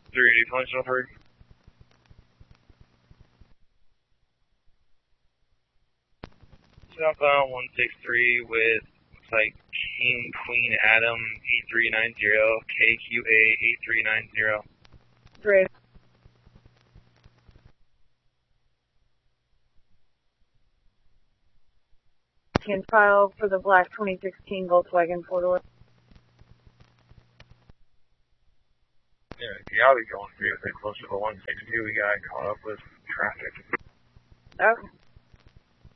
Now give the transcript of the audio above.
380 functional 3. Southbound 163 with, looks like King Queen Adam 8390, KQA 8390. 3. Can file for the black 2016 Volkswagen 4-door. Yeah, I'll be going through a bit closer to 162. We got caught up with traffic. Okay.